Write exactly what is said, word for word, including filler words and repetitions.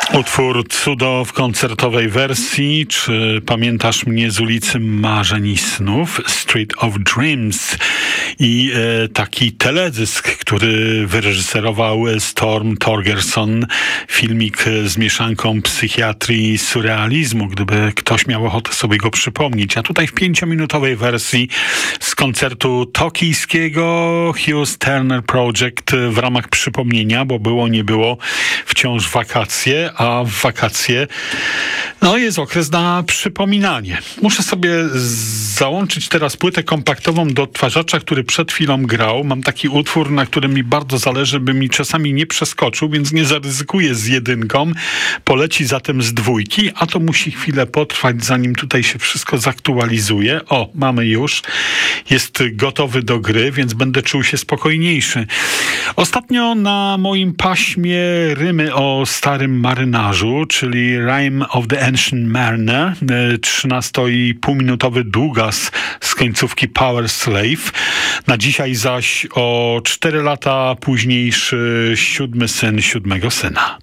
Utwór Cudo w koncertowej wersji. Czy pamiętasz mnie z ulicy Marzeń i Snów? Street of Dreams. I e, taki teledysk, który wyreżyserował Storm Thorgerson. Filmik z mieszanką psychiatrii i surrealizmu, gdyby ktoś miał ochotę sobie go przypomnieć. A tutaj w pięciominutowej wersji z koncertu tokijskiego Hughes Turner Project w ramach przypomnienia, bo było nie było wciąż wakacje, a w wakacje no jest okres na przypominanie. Muszę sobie załączyć teraz płytę kompaktową do odtwarzacza, który przed chwilą grał. Mam taki utwór, na którym mi bardzo zależy, by mi czasami nie przeskoczył, więc nie zaryzykuję z jedynką. Poleci zatem z dwójki, a to musi chwilę potrwać, zanim tutaj się wszystko zaktualizuje. O, mamy już. Jest gotowy do gry, więc będę czuł się spokojniejszy. Ostatnio na moim paśmie rymy o starym marynarzu, czyli Rime of the Ancient Mariner, trzynasto i pół minutowy długas z końcówki Power Slave. Na dzisiaj zaś o cztery lata późniejszy siódmy syn siódmego syna.